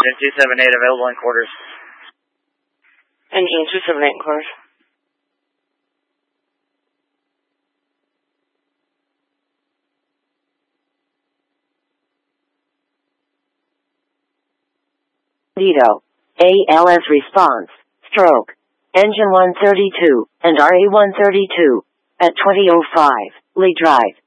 Engine 278 available in quarters. Engine 278 in quarters. Lido. ALS response. Stroke. Engine 132 and RA 132 at 20:05 Lee Drive.